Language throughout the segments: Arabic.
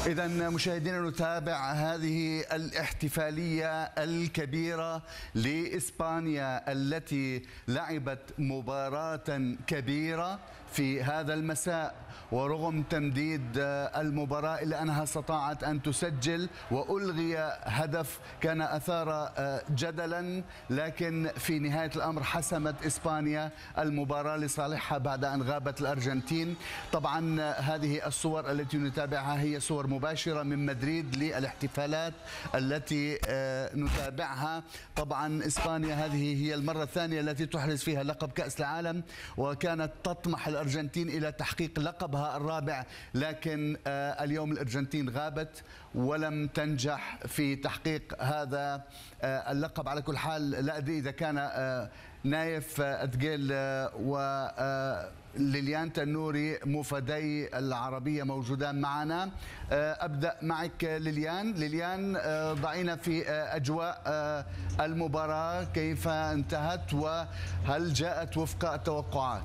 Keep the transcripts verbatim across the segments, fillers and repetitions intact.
إذا مشاهدينا نتابع هذه الاحتفالية الكبيرة لإسبانيا التي لعبت مباراة كبيرة في هذا المساء، ورغم تمديد المباراة إلا أنها استطاعت أن تسجل وألغي هدف كان أثار جدلا، لكن في نهاية الأمر حسمت إسبانيا المباراة لصالحها بعد أن غابت الأرجنتين. طبعا هذه الصور التي نتابعها هي صور مباشرة من مدريد للاحتفالات التي نتابعها. طبعا إسبانيا هذه هي المرة الثانية التي تحرز فيها لقب كأس العالم، وكانت تطمح الأرجنتين إلى تحقيق لقبها الرابع، لكن اليوم الأرجنتين غابت ولم تنجح في تحقيق هذا اللقب. على كل حال لا أدري إذا كان نايف أدقيل وليليان تنوري مفدي العربية موجودان معنا. أبدأ معك ليليان. ليليان، ضعينا في أجواء المباراة، كيف انتهت وهل جاءت وفق التوقعات؟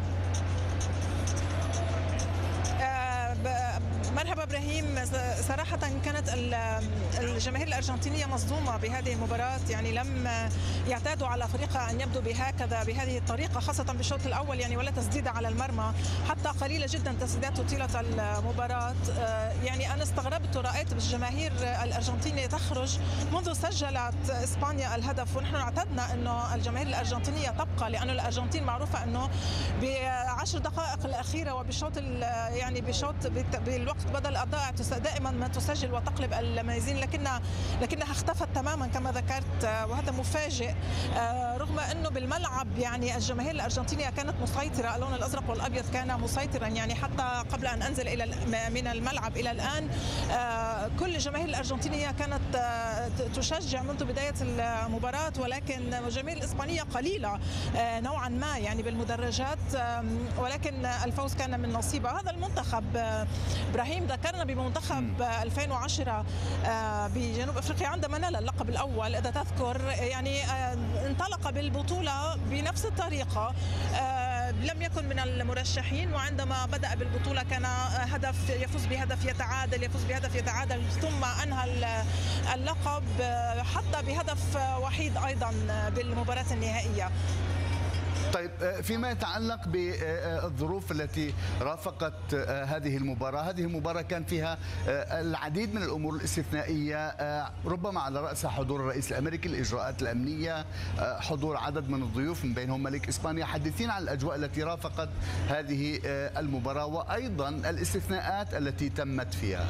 مرحبا ابراهيم. صراحة كانت الجماهير الأرجنتينية مصدومة بهذه المباراة، يعني لم يعتادوا على فريقها أن يبدو بهكذا بهذه الطريقة، خاصة بالشوط الأول، يعني ولا تسديدة على المرمى، حتى قليلة جدا تسديدات طيلة المباراة. يعني أنا استغربت ورأيت الجماهير الأرجنتينية تخرج منذ سجلت إسبانيا الهدف، ونحن اعتدنا أنه الجماهير الأرجنتينية تبقى، لأنه الأرجنتين معروفة أنه بعشر دقائق الأخيرة وبالشوط يعني بشوط بالوقت بدل الضائع دائما ما تسجل وتقلب الميزين، لكنها لكنها اختفت تماما كما ذكرت، وهذا مفاجئ. رغم انه بالملعب يعني الجماهير الارجنتينيه كانت مسيطره، اللون الازرق والابيض كان مسيطرا، يعني حتى قبل ان انزل الى من الملعب الى الان كل الجماهير الارجنتينيه كانت تشجع منذ بدايه المباراه، ولكن الجماهير الاسبانيه قليله نوعا ما يعني بالمدرجات، ولكن الفوز كان من نصيبها. هذا المنتخب ابراهيم ذكرنا بمنتخب ألفين وعشرة بجنوب افريقيا عندما نال اللقب الاول، اذا تذكر، يعني انطلق بالبطوله بنفس الطريقه، لم يكن من المرشحين، وعندما بدأ بالبطولة كان هدف يفوز بهدف يتعادل يفوز بهدف يتعادل ثم أنهى اللقب حتى بهدف وحيد أيضا بالمباراة النهائية. طيب، فيما يتعلق بالظروف التي رافقت هذه المباراة، هذه المباراة كان فيها العديد من الأمور الاستثنائية، ربما على رأسها حضور الرئيس الأمريكي، الإجراءات الأمنية، حضور عدد من الضيوف من بينهم ملك إسبانيا. حدثينا عن الأجواء التي رافقت هذه المباراة وأيضا الاستثناءات التي تمت فيها.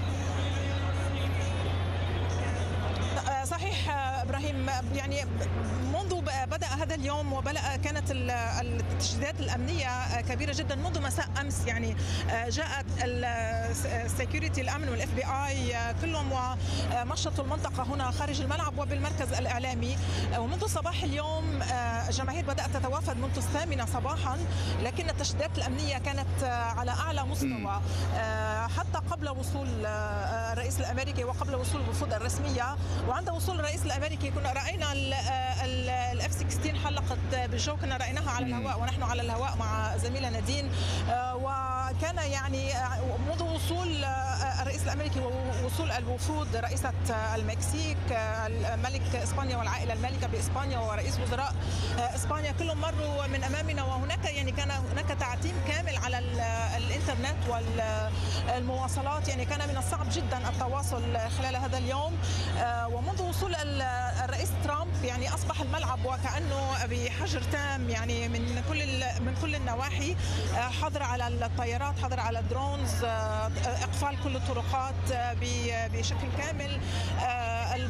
صحيح ابراهيم، يعني منذ بدأ هذا اليوم وبدأ كانت التشديدات الامنيه كبيره جدا منذ مساء امس، يعني جاءت السكيورتي الامن والاف بي اي كلهم ومشطوا المنطقه هنا خارج الملعب وبالمركز الاعلامي، ومنذ صباح اليوم الجماهير بدأت تتوافد منذ الثامنه صباحا، لكن التشديدات الامنيه كانت على اعلى مستوى حتى قبل وصول الرئيس الامريكي وقبل وصول الوفود الرسميه. وعند وصول الرئيس الامريكي كنا راينا الاف ستة عشر حلقت بالجو، كنا رايناها على الهواء ونحن على الهواء مع زميلة نادين، وكان يعني منذ وصول الرئيس الامريكي ووصول الوفود، رئيسة المكسيك، الملك اسبانيا والعائلة المالكة باسبانيا ورئيس وزراء اسبانيا، كلهم مروا من امامنا، وهناك يعني كان هناك تعتيم كامل على الانترنت والمواصلات، يعني كان من الصعب جدا التواصل خلال هذا اليوم. ومنذ وصول الرئيس ترامب يعني اصبح الملعب وكانه بحجر تام، يعني من كل من كل النواحي، حظر على الطيارات، حظر على الدرونز، اقفال كل الطرقات بشكل كامل.